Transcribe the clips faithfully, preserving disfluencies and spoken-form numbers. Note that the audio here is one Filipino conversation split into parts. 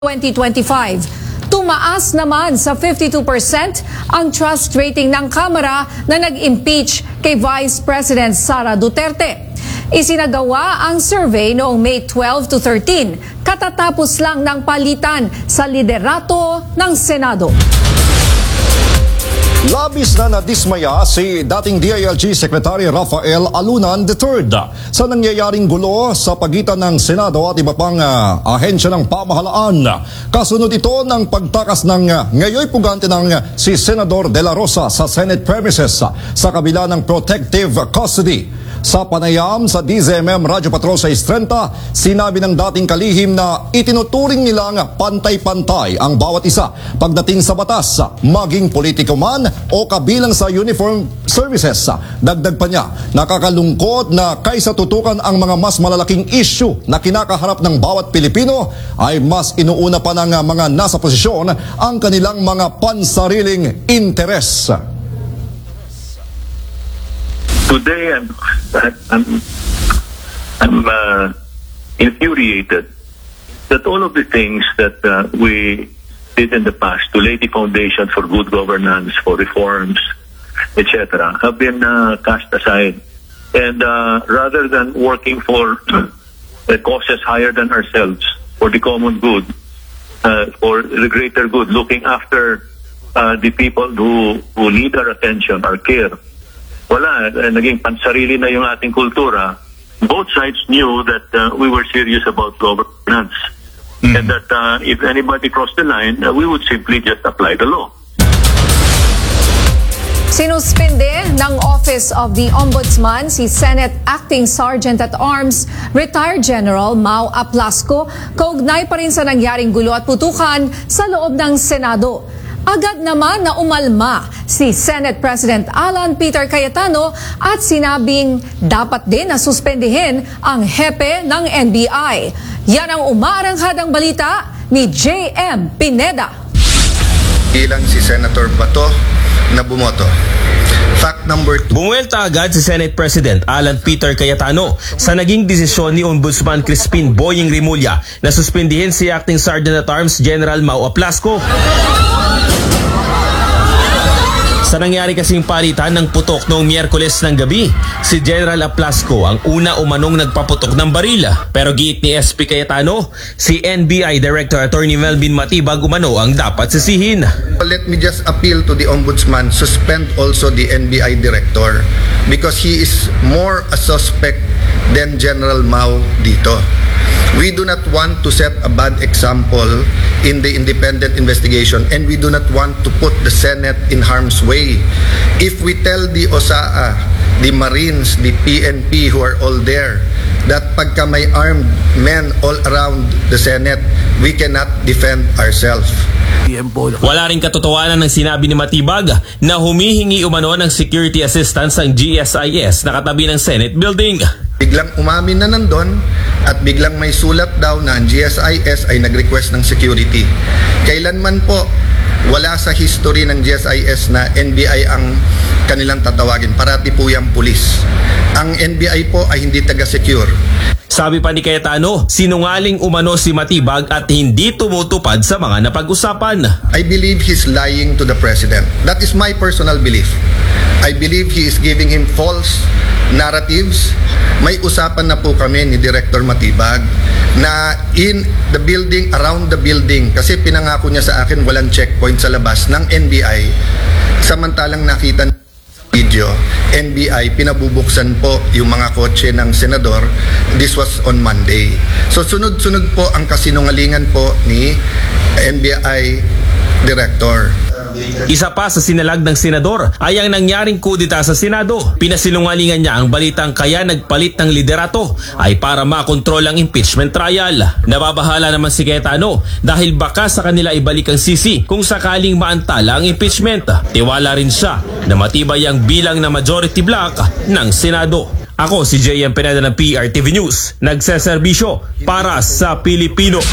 twenty twenty-five. Tumaas naman sa fifty-two percent ang trust rating ng Kamara na nag-impeach kay Vice President Sara Duterte. Isinagawa ang survey noong May twelve to thirteen, katatapos lang ng palitan sa liderato ng Senado. Labis na nadismaya si dating D I L G Secretary Rafael Alunan the third sa nangyayaring gulo sa pagitan ng Senado at iba pang uh, ahensya ng pamahalaan. Kasunod ito ng pagtakas ng uh, ngayoy pugante ng uh, si Senador De La Rosa sa Senate premises uh, sa kabila ng protective custody. Sa panayam sa D Z M M Radio Patrol sa Istrenta, sinabi ng dating kalihim na itinuturing nilang pantay-pantay ang bawat isa pagdating sa batas, maging politiko man o kabilang sa uniform services. Dagdag pa niya, nakakalungkot na kaysa tutukan ang mga mas malalaking issue na kinakaharap ng bawat Pilipino, ay mas inuuna pa ng mga nasa posisyon ang kanilang mga pansariling interes. Today, I'm I'm I'm uh, infuriated that all of the things that uh, we did in the past to lay the foundation for good governance, for reforms, et cetera, have been uh, cast aside, and uh, rather than working for uh, causes higher than ourselves, for the common good, uh, for the greater good, looking after uh, the people who who need our attention, our care. Wala, eh, naging pansarili na yung ating kultura. Both sides knew that uh, we were serious about governance. Mm-hmm. And that uh, if anybody crossed the line, uh, we would simply just apply the law. Sinuspinde ng Office of the Ombudsman si Senate Acting Sergeant at Arms, Retired General Mau Aplasco, kaugnay pa rin sa nangyaring gulo at putukan sa loob ng Senado. Agad naman na umalma si Senate President Alan Peter Cayetano at sinabing dapat din na suspendihin ang hepe ng N B I. Yan ang umaaranghadang balita ni J M Pineda. Ilang si Senator Bato na bumoto. Fact number two. Bumuelta agad si Senate President Alan Peter Cayetano sa naging desisyon ni Ombudsman Crispin Boying Rimulya na suspindihin si Acting Sergeant at Arms General Mau Aplasco. Sa nangyari kasing palitan ng putok noong Miyerkules ng gabi, si General Aplasco ang una umanong nagpaputok ng baril. Pero giit ni S P Cayetano, si N B I Director Attorney Melvin Matibag umano ang dapat sisihin. Let me just appeal to the Ombudsman, suspend also the N B I Director because he is more a suspect than General Mau dito. We do not want to set a bad example in the independent investigation, and we do not want to put the Senate in harm's way. If we tell the O S A A, the Marines, the P N P who are all there, that pagka may armed men all around the Senate, we cannot defend ourselves. Wala rin katotohanan ng sinabi ni Matibag na humihingi umano ng security assistance ang G S I S na katabi ng Senate building. Biglang umamin na nandun at biglang may sulat daw na ang G S I S ay nag-request ng security. Kailanman po wala sa history ng G S I S na N B I ang kanilang tatawagin. Parati po yung pulis. Ang N B I po ay hindi taga-secure. Sabi pa ni Cayetano, sinungaling umano si Matibag at hindi tumutupad sa mga napag-usapan. I believe he's lying to the President. That is my personal belief. I believe he is giving him false narratives. May usapan na po kami ni Director Matibag na in the building, around the building, kasi pinangako niya sa akin walang checkpoint sa labas ng N B I. Samantalang nakita ng video, N B I, pinabubuksan po yung mga kotse ng senador. This was on Monday. So sunod-sunod po ang kasinungalingan po ni N B I Director. Isa pa sa sinalag ng senador ay ang nangyaring kudita sa Senado. Pinasinungalingan niya ang balitang kaya nagpalit ng liderato ay para makontrol ang impeachment trial. Nababahala naman si Cayetano dahil baka sa kanila ibalik ang sisi kung sakaling maantala ang impeachment. Tiwala rin siya na matibay ang bilang na majority block ng Senado. Ako si J M Pineda ng P R T V News, nagseserbisyo para sa Pilipino.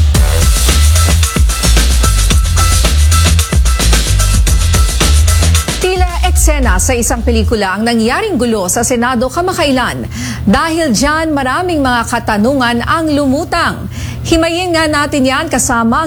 Eksena sa isang pelikula ang nangyaring gulo sa Senado kamakailan. Dahil dyan, maraming mga katanungan ang lumutang. Himayin nga natin yan kasama